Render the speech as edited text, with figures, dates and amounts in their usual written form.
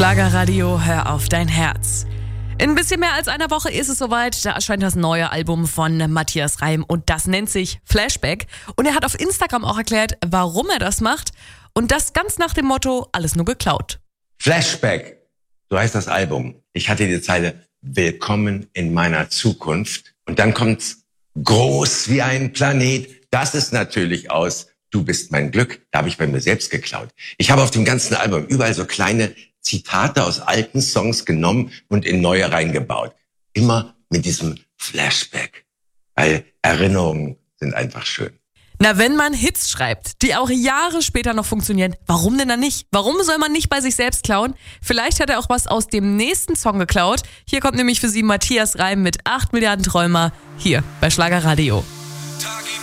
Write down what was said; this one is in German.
Schlagerradio, hör auf dein Herz. In ein bisschen mehr als einer Woche ist es soweit, da erscheint das neue Album von Matthias Reim und das nennt sich Flashback. Und er hat auf Instagram auch erklärt, warum er das macht und das ganz nach dem Motto, alles nur geklaut. Flashback, so heißt das Album. Ich hatte die Zeile, willkommen in meiner Zukunft. Und dann kommt's groß wie ein Planet. Das ist natürlich aus Du bist mein Glück. Da habe ich bei mir selbst geklaut. Ich habe auf dem ganzen Album überall so kleine Zitate aus alten Songs genommen und in neue reingebaut. Immer mit diesem Flashback. Weil Erinnerungen sind einfach schön. Na, wenn man Hits schreibt, die auch Jahre später noch funktionieren, warum denn dann nicht? Warum soll man nicht bei sich selbst klauen? Vielleicht hat er auch was aus dem nächsten Song geklaut. Hier kommt nämlich für Sie Matthias Reim mit 8 Milliarden Träumer hier bei Schlagerradio.